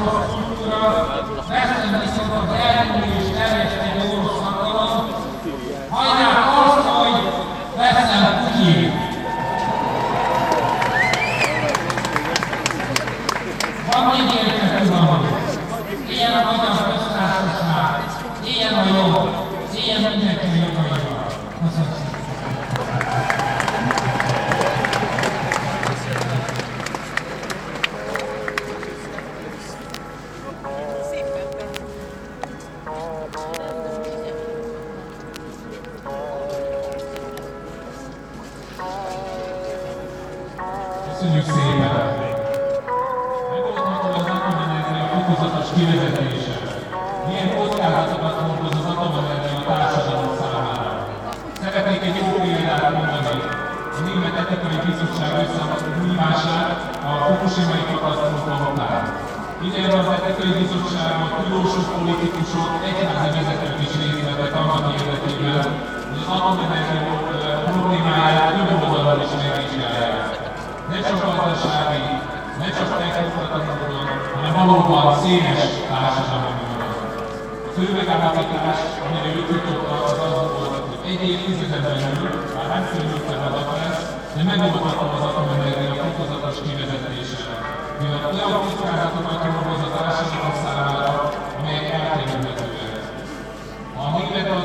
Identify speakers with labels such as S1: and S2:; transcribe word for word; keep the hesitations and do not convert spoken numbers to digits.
S1: orosz kultúra, veszem viszont az elmúló és terjeszteni orosz szakadalom, hajnál azt, hogy veszem Putyin. Van még érkező van. Ilyen a magyar köztársaság, ilyen a jó, ilyen mindenki a jogaival. Köszönöm szépen. Köszönjük szépen! Megoldható az atomenergia fokozatos kivezetése. Milyen kockázatokat hordoz az atomenergia a társadalom számára? Szeretnék egy jó példát mondani. A Német Etikai Bizottság összehívását a fukushimai katasztrófa után. Idén az Etikai Bizottságban tudósok, politikusok, egyházi vezetők is részt vettek annak érdekében, hogy az atomenergia problémáját több oldalról is megvizsgálják. Ne csak gazdasági, ne csak technikai módon, hanem valóban széles társadalmi módon. A fő megállapítás, amire ők jutottak, az az volt, hogy egy évtizeden belül, már nem fölültem adat lesz, de megoldható az atomenergia fokozatos kivezetése, mivel olyan kockázatokat hordoz a társadalom számára, amelyek elkerülhetőek. A német